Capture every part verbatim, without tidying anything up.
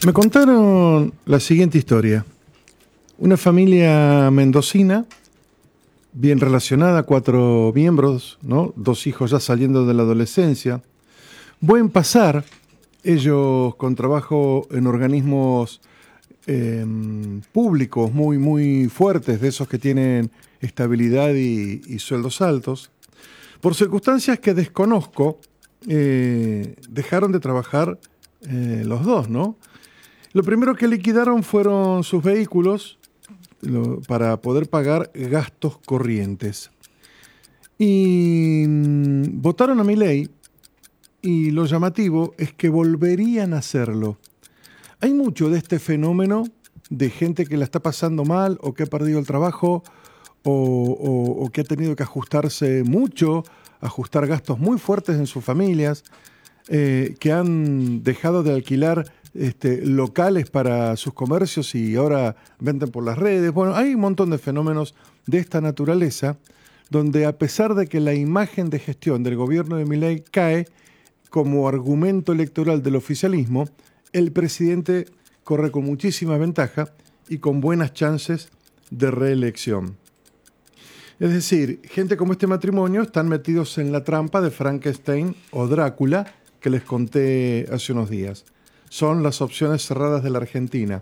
Me contaron la siguiente historia. Una familia mendocina, bien relacionada, cuatro miembros, ¿no? Dos hijos ya saliendo de la adolescencia. Buen pasar, ellos con trabajo en organismos eh, públicos muy, muy fuertes, de esos que tienen estabilidad y, y sueldos altos. Por circunstancias que desconozco, eh, dejaron de trabajar eh, los dos, ¿no? Lo primero que liquidaron fueron sus vehículos lo, para poder pagar gastos corrientes. Y mmm, votaron a Milei, y lo llamativo es que volverían a hacerlo. Hay mucho de este fenómeno de gente que la está pasando mal o que ha perdido el trabajo o, o, o que ha tenido que ajustarse mucho, ajustar gastos muy fuertes en sus familias, eh, que han dejado de alquilar este, locales para sus comercios y ahora venden por las redes. Bueno, hay un montón de fenómenos de esta naturaleza donde, a pesar de que la imagen de gestión del gobierno de Milei cae como argumento electoral del oficialismo, el presidente corre con muchísima ventaja y con buenas chances de reelección. Es decir, gente como este matrimonio están metidos en la trampa de Frankenstein o Drácula que les conté hace unos días. Son las opciones cerradas de la Argentina.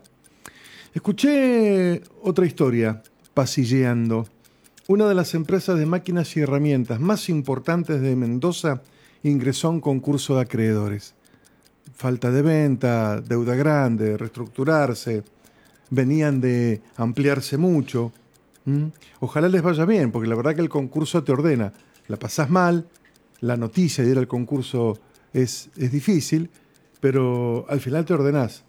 Escuché otra historia, pasilleando. Una de las empresas de máquinas y herramientas más importantes de Mendoza ingresó a un concurso de acreedores. Falta de venta, deuda grande, reestructurarse, venían de ampliarse mucho. ¿Mm? Ojalá les vaya bien, porque la verdad que el concurso te ordena. La pasás mal, la noticia de ir al concurso es, es difícil, pero al final te ordenás.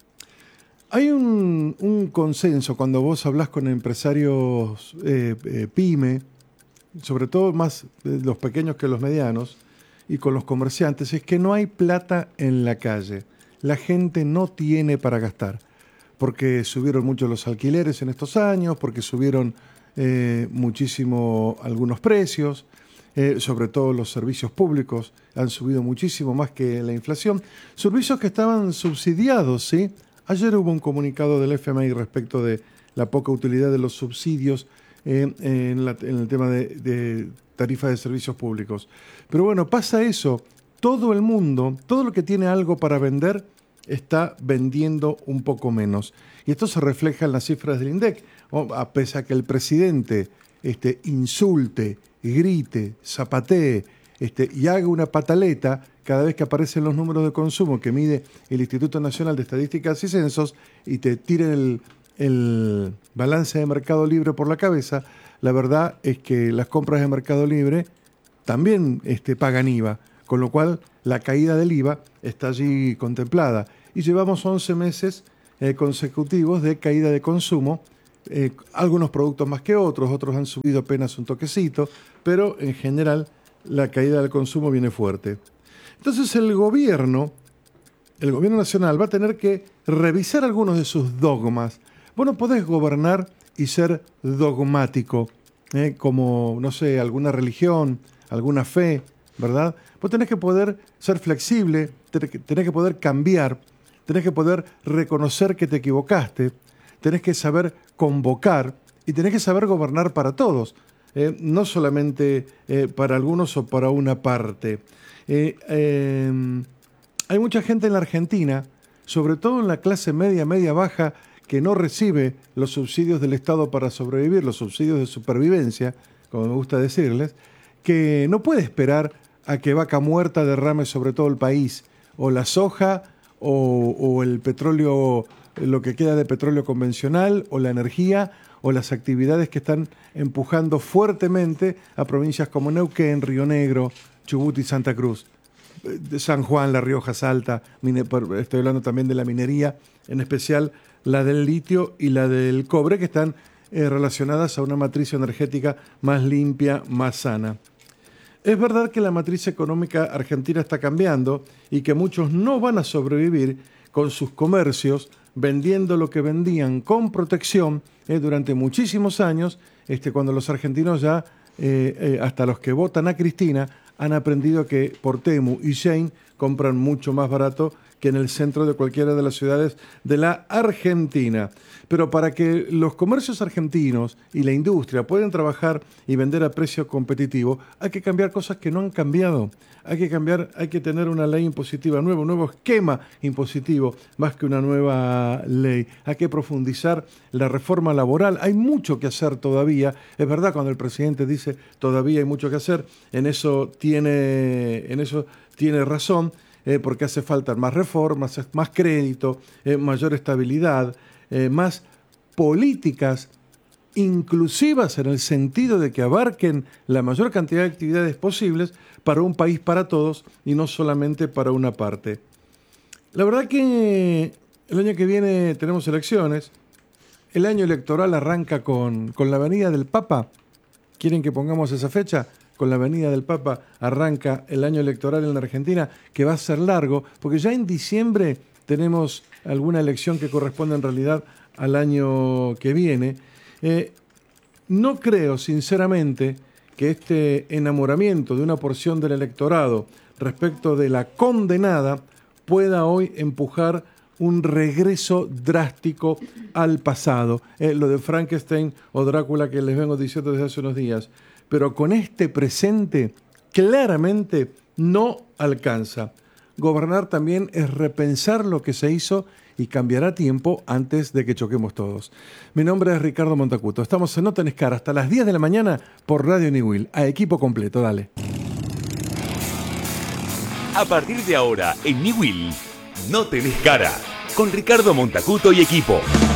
Hay un, un consenso cuando vos hablás con empresarios eh, eh, pyme, sobre todo más los pequeños que los medianos, y con los comerciantes, es que no hay plata en la calle. La gente no tiene para gastar, porque subieron mucho los alquileres en estos años, porque subieron eh, muchísimo algunos precios, eh, sobre todo los servicios públicos han subido muchísimo más que la inflación. Servicios que estaban subsidiados, ¿sí? Ayer hubo un comunicado del F M I respecto de la poca utilidad de los subsidios eh, en, la, en el tema de, de tarifa de servicios públicos. Pero bueno, pasa eso. Todo el mundo, todo lo que tiene algo para vender, está vendiendo un poco menos. Y esto se refleja en las cifras del INDEC. A pesar que el presidente este, insulte, grite, zapatee este, y haga una pataleta cada vez que aparecen los números de consumo que mide el Instituto Nacional de Estadísticas y Censos y te tiren el, el balance de Mercado Libre por la cabeza, la verdad es que las compras de Mercado Libre también este, pagan I V A, con lo cual la caída del I V A está allí contemplada. Y llevamos once meses eh, consecutivos de caída de consumo, eh, algunos productos más que otros, otros han subido apenas un toquecito, pero en general la caída del consumo viene fuerte. Entonces el gobierno, el gobierno nacional va a tener que revisar algunos de sus dogmas. Vos no podés gobernar y ser dogmático, eh, como, no sé, alguna religión, alguna fe, ¿verdad? Vos tenés que poder ser flexible, tenés que poder cambiar, tenés que poder reconocer que te equivocaste, tenés que saber convocar y tenés que saber gobernar para todos, eh, no solamente eh, para algunos o para una parte. Eh, eh, hay mucha gente en la Argentina, sobre todo en la clase media, media baja, que no recibe los subsidios del Estado para sobrevivir, los subsidios de supervivencia, como me gusta decirles, que no puede esperar a que Vaca Muerta derrame sobre todo el país, o la soja, o, o el petróleo, lo que queda de petróleo convencional, o la energía, o las actividades que están empujando fuertemente a provincias como Neuquén, Río Negro, Chubut y Santa Cruz. San Juan, La Rioja, Salta, estoy hablando también de la minería, en especial la del litio y la del cobre, que están eh, relacionadas a una matriz energética más limpia, más sana. Es verdad que la matriz económica argentina está cambiando y que muchos no van a sobrevivir con sus comercios vendiendo lo que vendían con protección eh, durante muchísimos años, este, cuando los argentinos ya, eh, eh, hasta los que votan a Cristina, han aprendido que por Temu y Shein compran mucho más barato que en el centro de cualquiera de las ciudades de la Argentina. Pero para que los comercios argentinos y la industria puedan trabajar y vender a precio competitivo, hay que cambiar cosas que no han cambiado. Hay que cambiar, hay que tener una ley impositiva nueva, un nuevo esquema impositivo, más que una nueva ley. Hay que profundizar la reforma laboral. Hay mucho que hacer todavía. Es verdad, cuando el presidente dice todavía hay mucho que hacer, en eso tiene, en eso tiene razón, eh, porque hace falta más reformas, más crédito, eh, mayor estabilidad, eh, más políticas inclusivas en el sentido de que abarquen la mayor cantidad de actividades posibles para un país para todos y no solamente para una parte. La verdad que el año que viene tenemos elecciones. El año electoral arranca con, con la venida del Papa. ¿Quieren que pongamos esa fecha? Con la venida del Papa arranca el año electoral en la Argentina, que va a ser largo, porque ya en diciembre tenemos alguna elección que corresponde en realidad al año que viene. Eh, no creo, sinceramente, que este enamoramiento de una porción del electorado respecto de la condenada pueda hoy empujar un regreso drástico al pasado. Eh, lo de Frankenstein o Drácula que les vengo diciendo desde hace unos días. Pero con este presente, claramente no alcanza. Gobernar también es repensar lo que se hizo y cambiará tiempo antes de que choquemos todos. Mi nombre es Ricardo Montacuto. Estamos en No Tenés Cara hasta las diez de la mañana por Radio Newell. A equipo completo, dale. A partir de ahora, en Newell, No Tenés Cara, con Ricardo Montacuto y equipo.